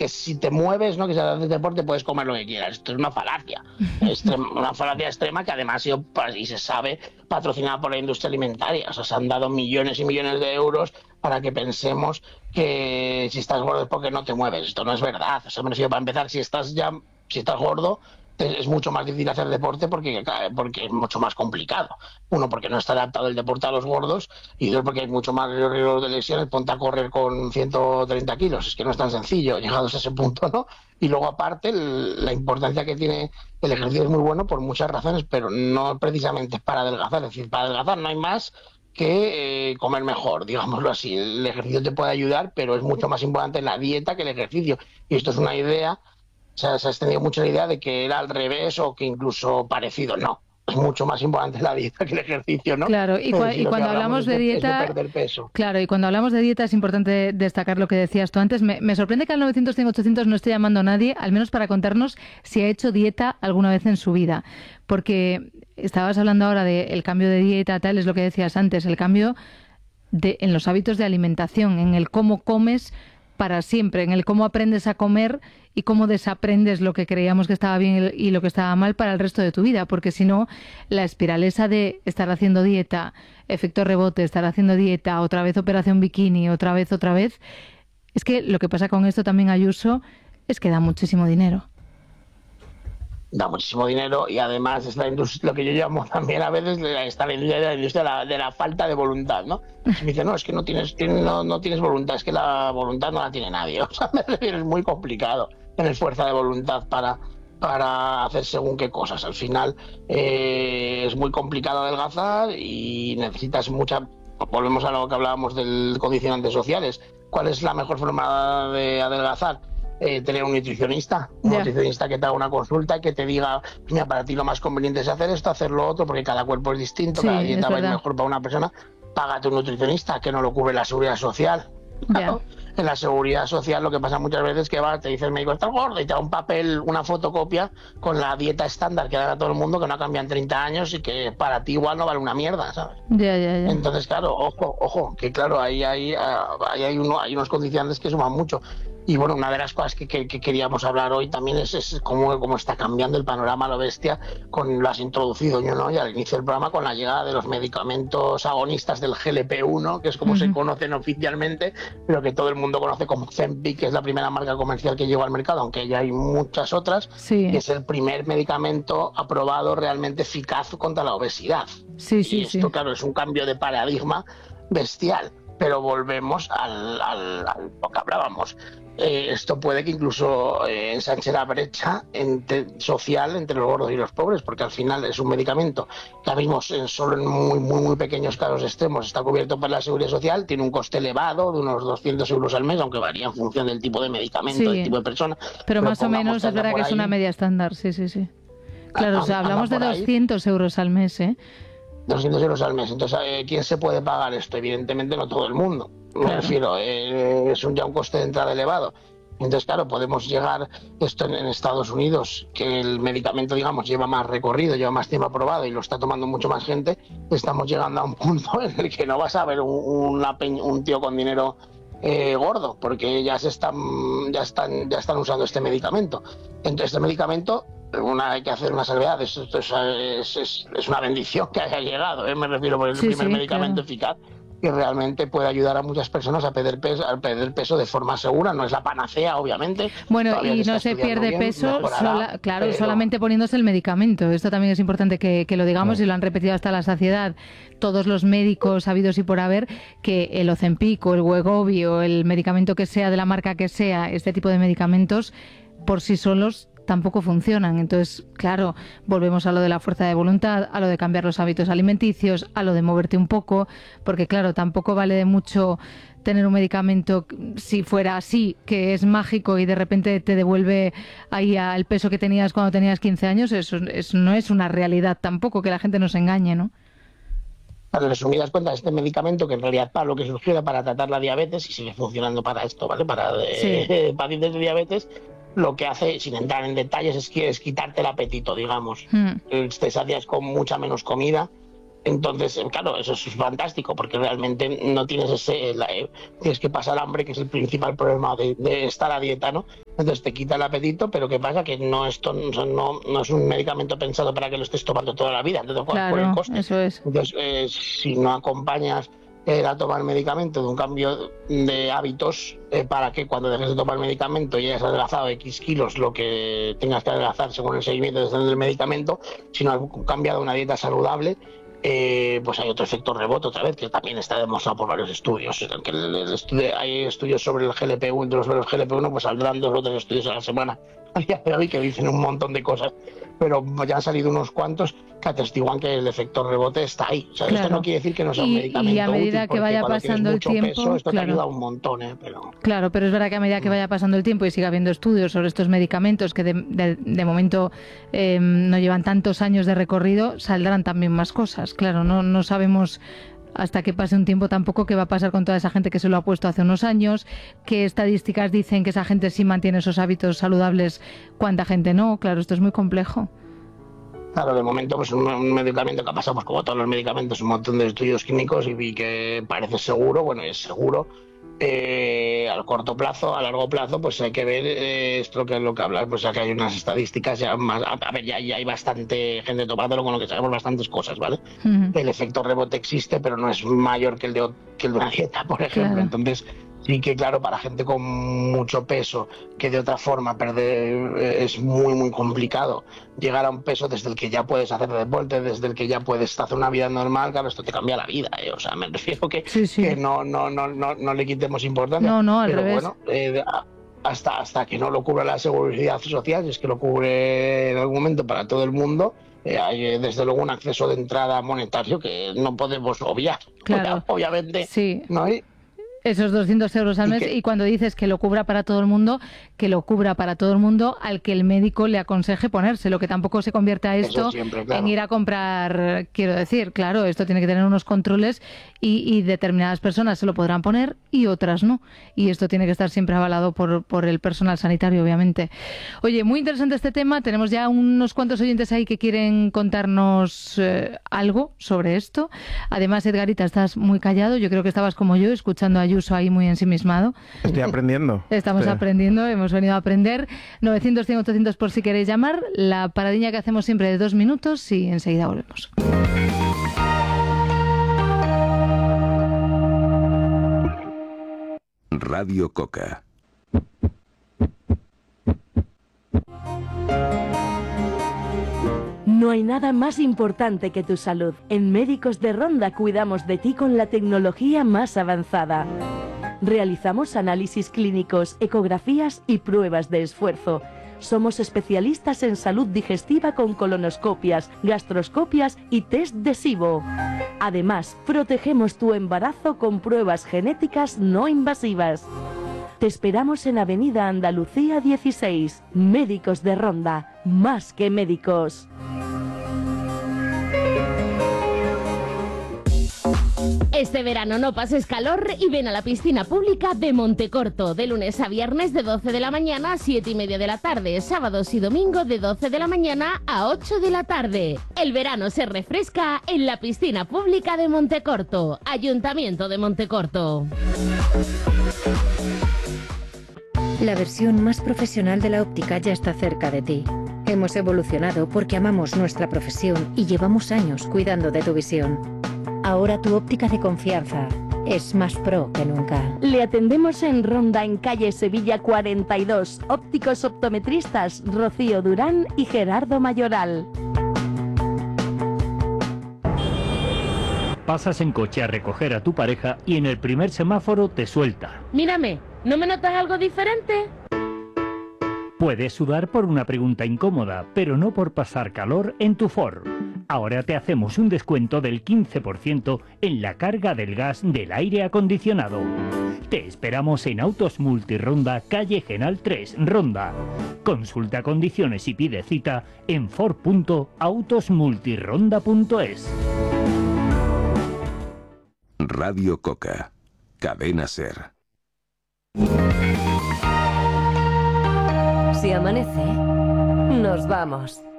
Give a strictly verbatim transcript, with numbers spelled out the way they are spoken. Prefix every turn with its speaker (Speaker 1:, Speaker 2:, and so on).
Speaker 1: que si te mueves, ¿no? Que si haces deporte puedes comer lo que quieras. Esto es una falacia, extrema, una falacia extrema que además ha sido, y se sabe, patrocinada por la industria alimentaria. O sea, se han dado millones y millones de euros para que pensemos que si estás gordo es porque no te mueves. Esto no es verdad. O sea, me refiero, para empezar, si estás ya, si estás gordo, es mucho más difícil hacer deporte porque, porque es mucho más complicado. Uno, porque no está adaptado el deporte a los gordos, y dos, porque hay mucho más riesgo de lesiones. Ponte a correr con ciento treinta kilos, es que no es tan sencillo llegados a ese punto, ¿no? Y luego, aparte, el, la importancia que tiene el ejercicio es muy bueno por muchas razones, pero no precisamente para adelgazar. Es decir, para adelgazar no hay más que eh, comer mejor, digámoslo así. El ejercicio te puede ayudar, pero es mucho más importante la dieta que el ejercicio. Y esto es una idea. O sea, se ha extendido mucho la idea de que era al revés o que incluso parecido. No, es mucho más importante la dieta que el ejercicio, ¿no?
Speaker 2: Claro, y, cua- y cuando hablamos de, de dieta...
Speaker 1: de perder peso.
Speaker 2: Claro, y cuando hablamos de dieta es importante destacar lo que decías tú antes. Me, me sorprende que al novecientos cien ochocientos no esté llamando a nadie, al menos para contarnos si ha hecho dieta alguna vez en su vida. Porque estabas hablando ahora del cambio de dieta, tal, es lo que decías antes, el cambio de, en los hábitos de alimentación, en el cómo comes para siempre, en el cómo aprendes a comer y cómo desaprendes lo que creíamos que estaba bien y lo que estaba mal para el resto de tu vida, porque si no, la espiral esa de estar haciendo dieta, efecto rebote, estar haciendo dieta, otra vez operación bikini, otra vez, otra vez, es que lo que pasa con esto también, Ayuso, es que da muchísimo dinero.
Speaker 1: Da muchísimo dinero y además es la industria, lo que yo llamo también a veces está la industria, la industria de, la, de la falta de voluntad, ¿no? Me dice, no, es que no tienes, no, no tienes voluntad, es que la voluntad no la tiene nadie. O sea, me refiero, es muy complicado tener fuerza de voluntad para, para hacer según qué cosas. Al final eh, es muy complicado adelgazar y necesitas mucha... Volvemos a lo que hablábamos del condicionantes sociales. ¿Cuál es la mejor forma de adelgazar? Eh, tener un nutricionista, un yeah. nutricionista que te haga una consulta y que te diga, mira, para ti lo más conveniente es hacer esto, hacer lo otro, porque cada cuerpo es distinto, sí, cada dieta va a ir mejor para una persona. Págate un nutricionista, que no lo cubre la seguridad social. Claro. Yeah. En la seguridad social lo que pasa muchas veces es que va, te dice el médico, estás gordo, y te da un papel, una fotocopia con la dieta estándar que dan a todo el mundo, que no cambia en treinta años y que para ti igual no vale una mierda, ¿sabes?
Speaker 2: Yeah, yeah, yeah.
Speaker 1: Entonces, claro, ojo, ojo, que claro, ahí hay, ahí hay, uno, hay unos condicionantes que suman mucho. Y bueno, una de las cosas que, que, que queríamos hablar hoy también es, es cómo, cómo está cambiando el panorama a lo bestia, con lo has introducido yo, ¿no? Y al inicio del programa, con la llegada de los medicamentos agonistas del G L P uno, que es como uh-huh. se conocen oficialmente, pero que todo el mundo conoce como Ozempic, que es la primera marca comercial que llegó al mercado, aunque ya hay muchas otras,
Speaker 2: sí.
Speaker 1: que es el primer medicamento aprobado realmente eficaz contra la obesidad.
Speaker 2: Sí, sí,
Speaker 1: y esto,
Speaker 2: sí.
Speaker 1: claro, es un cambio de paradigma bestial. Pero volvemos al, al, al lo que hablábamos. Eh, esto puede que incluso eh, ensanche la brecha entre, social entre los gordos y los pobres, porque al final es un medicamento que ahora mismo en, solo en muy, muy, muy pequeños casos extremos está cubierto por la seguridad social, tiene un coste elevado de unos doscientos euros al mes, aunque varía en función del tipo de medicamento,
Speaker 2: sí,
Speaker 1: del tipo de persona.
Speaker 2: Pero, pero más o menos es verdad que es una media estándar, sí, sí, sí. Claro, a, o sea, hablamos de doscientos euros al mes, ¿eh?
Speaker 1: doscientos euros al mes. Entonces, eh, ¿quién se puede pagar esto? Evidentemente no todo el mundo. Me claro. refiero, eh, es un, ya un coste de entrada elevado. Entonces, claro, podemos llegar, esto en, en Estados Unidos, que el medicamento, digamos, lleva más recorrido, lleva más tiempo aprobado y lo está tomando mucho más gente, estamos llegando a un punto en el que no vas a ver un, una peñ, un tío con dinero eh, gordo, porque ya se están, ya están, ya están usando este medicamento. Entonces, este medicamento, una, hay que hacer una salvedad, es, es, es, es una bendición que haya llegado, ¿eh? Me refiero por el
Speaker 2: sí,
Speaker 1: primer
Speaker 2: sí,
Speaker 1: medicamento
Speaker 2: claro.
Speaker 1: eficaz que realmente puede ayudar a muchas personas a perder peso, a perder peso de forma segura. No es la panacea, obviamente.
Speaker 2: Bueno,
Speaker 1: todavía
Speaker 2: y
Speaker 1: se
Speaker 2: no se pierde
Speaker 1: bien,
Speaker 2: peso, sola, claro,
Speaker 1: pero...
Speaker 2: solamente poniéndose el medicamento. Esto también es importante que, que lo digamos sí. y lo han repetido hasta la saciedad todos los médicos habidos y por haber, que el Ozempic o el Wegovy o el medicamento que sea de la marca que sea, este tipo de medicamentos por sí solos tampoco funcionan. Entonces, claro, volvemos a lo de la fuerza de voluntad, a lo de cambiar los hábitos alimenticios, a lo de moverte un poco, porque claro, tampoco vale de mucho tener un medicamento si fuera así, que es mágico y de repente te devuelve ahí al peso que tenías cuando tenías quince años. Eso, eso no es una realidad tampoco, que la gente nos engañe, ¿no?
Speaker 1: En resumidas cuentas, este medicamento, que en realidad para lo que surgió era para tratar la diabetes y sigue funcionando para esto, ¿vale? Para
Speaker 2: sí.
Speaker 1: eh, pacientes de diabetes, lo que hace, sin entrar en detalles, es que es quitarte el apetito, digamos.
Speaker 2: Mm.
Speaker 1: Te sacias con mucha menos comida. Entonces, claro, eso es fantástico, porque realmente no tienes ese... La, eh, tienes que pasar hambre, que es el principal problema de, de estar a dieta, ¿no? Entonces te quita el apetito, pero ¿qué pasa? Que no, esto no, no es un medicamento pensado para que lo estés tomando toda la vida, entonces
Speaker 2: claro,
Speaker 1: por el coste.
Speaker 2: Eso es.
Speaker 1: Entonces, eh, si no acompañas eh, a tomar medicamento de un cambio de hábitos, eh, para que cuando dejes de tomar medicamento y hayas adelgazado X kilos lo que tengas que adelgazar según el seguimiento del medicamento, si no has cambiado una dieta saludable, Eh, pues hay otro efecto rebote otra vez que también está demostrado por varios estudios. Que el, el estudio, hay estudios sobre el G L P uno, entre los varios G L P uno pues saldrán dos o tres estudios a la semana a día de hoy que dicen un montón de cosas, pero ya han salido unos cuantos que atestiguan que el efecto rebote está ahí. O sea, claro. Esto no quiere decir que no sea un
Speaker 2: y,
Speaker 1: medicamento
Speaker 2: y a medida
Speaker 1: útil,
Speaker 2: que vaya pasando el tiempo,
Speaker 1: peso, esto
Speaker 2: claro.
Speaker 1: te ayuda un montón, ¿eh? Pero...
Speaker 2: Claro, pero es verdad que a medida que vaya pasando el tiempo y siga habiendo estudios sobre estos medicamentos que de, de, de momento eh, no llevan tantos años de recorrido, saldrán también más cosas. Claro, no, no sabemos hasta que pase un tiempo tampoco qué va a pasar con toda esa gente que se lo ha puesto hace unos años, qué estadísticas dicen que esa gente sí mantiene esos hábitos saludables, cuánta gente no. Claro, esto es muy complejo.
Speaker 1: Claro, de momento pues un, un medicamento que ha pasado, pues como todos los medicamentos, un montón de estudios químicos y vi que parece seguro, bueno, es seguro. Eh, al corto plazo, a largo plazo, pues hay que ver eh, esto que es lo que hablas, pues que hay unas estadísticas ya más, a, a ver, ya, ya hay bastante gente tomándolo, con lo que sabemos bastantes cosas, ¿vale? Uh-huh. El efecto rebote existe, pero no es mayor que el de, que el de una dieta, por ejemplo. Claro. Entonces, sí que claro, para gente con mucho peso, que de otra forma perder eh, es muy, muy complicado llegar a un peso desde el que ya puedes hacer deporte, desde el que ya puedes hacer una vida normal, claro, esto te cambia la vida, ¿eh? O sea, me refiero que, sí, sí. que no, no, no, no, no le quitemos importancia.
Speaker 2: No, no, al
Speaker 1: pero
Speaker 2: revés.
Speaker 1: Bueno, eh, hasta, hasta que no lo cubra la seguridad social, si es que lo cubre en algún momento para todo el mundo, eh, hay desde luego un acceso de entrada monetario que no podemos obviar.
Speaker 2: Claro.
Speaker 1: Obviamente,
Speaker 2: sí.
Speaker 1: ¿no hay?
Speaker 2: Esos doscientos euros al mes, y,
Speaker 1: que,
Speaker 2: y cuando dices que lo cubra para todo el mundo, que lo cubra para todo el mundo al que el médico le aconseje ponérselo, que tampoco se convierta esto
Speaker 1: siempre, claro.
Speaker 2: en ir a comprar, quiero decir, claro, esto tiene que tener unos controles y, y determinadas personas se lo podrán poner y otras no, y esto tiene que estar siempre avalado por, por el personal sanitario, obviamente. Oye, muy interesante este tema, tenemos ya unos cuantos oyentes ahí que quieren contarnos eh, algo sobre esto. Además, Edgarita, estás muy callado, yo creo que estabas como yo, escuchando a Ayuso ahí muy ensimismado.
Speaker 3: Estoy aprendiendo.
Speaker 2: Estamos
Speaker 3: sí.
Speaker 2: aprendiendo, hemos venido a aprender. novecientos, cien, ochocientos por si queréis llamar. La paradiña que hacemos siempre de dos minutos y enseguida volvemos.
Speaker 4: Radio Coca.
Speaker 5: No hay nada más importante que tu salud. En Médicos de Ronda cuidamos de ti con la tecnología más avanzada. Realizamos análisis clínicos, ecografías y pruebas de esfuerzo. Somos especialistas en salud digestiva con colonoscopias, gastroscopias y test de SIBO. Además, protegemos tu embarazo con pruebas genéticas no invasivas. Te esperamos en Avenida Andalucía dieciséis. Médicos de Ronda, más que médicos.
Speaker 6: Este verano no pases calor y ven a la piscina pública de Montecorto, de lunes a viernes de doce de la mañana a siete y media de la tarde, sábados y domingo de doce de la mañana a ocho de la tarde. El verano se refresca en la piscina pública de Montecorto, Ayuntamiento de Montecorto.
Speaker 7: La versión más profesional de la óptica ya está cerca de ti. Hemos evolucionado porque amamos nuestra profesión y llevamos años cuidando de tu visión. Ahora tu óptica de confianza es más pro que nunca.
Speaker 5: Le atendemos en Ronda, en calle Sevilla cuarenta y dos. Ópticos optometristas Rocío Durán y Gerardo Mayoral.
Speaker 8: Pasas en coche a recoger a tu pareja y en el primer semáforo te suelta.
Speaker 6: Mírame, ¿no me notas algo diferente?
Speaker 8: Puedes sudar por una pregunta incómoda, pero no por pasar calor en tu Ford. Ahora te hacemos un descuento del quince por ciento en la carga del gas del aire acondicionado. Te esperamos en Autos Multironda, calle Genal tres, Ronda. Consulta condiciones y pide cita en ford punto autos multironda punto es.
Speaker 4: Radio Coca. Cadena SER.
Speaker 9: Si amanece, nos vamos.